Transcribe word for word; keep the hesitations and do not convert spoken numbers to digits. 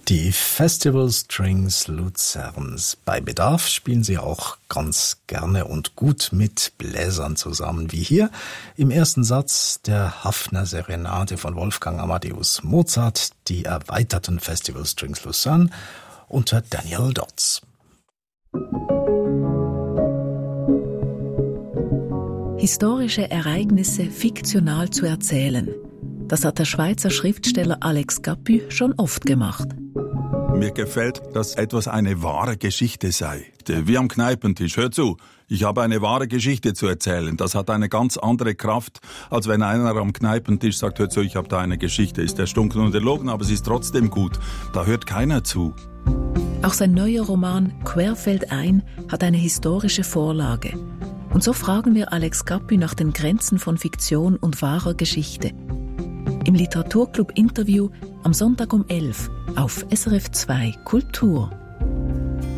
Die Festival Strings Luzerns. Bei Bedarf spielen sie auch ganz gerne und gut mit Bläsern zusammen, wie hier im ersten Satz der Haffner Serenade von Wolfgang Amadeus Mozart, die erweiterten Festival Strings Luzern unter Daniel Dodds. Historische Ereignisse fiktional zu erzählen. Das hat der Schweizer Schriftsteller Alex Capu schon oft gemacht. Mir gefällt, dass etwas eine wahre Geschichte sei. Wie am Kneipentisch. Hör zu, ich habe eine wahre Geschichte zu erzählen. Das hat eine ganz andere Kraft, als wenn einer am Kneipentisch sagt, hör zu, ich habe da eine Geschichte. Ist erstunken und erlogen, aber sie ist trotzdem gut. Da hört keiner zu. Auch sein neuer Roman Querfeldein hat eine historische Vorlage. Und so fragen wir Alex Capu nach den Grenzen von Fiktion und wahrer Geschichte. Im Literaturclub Interview am Sonntag um elf auf S R F zwei Kultur.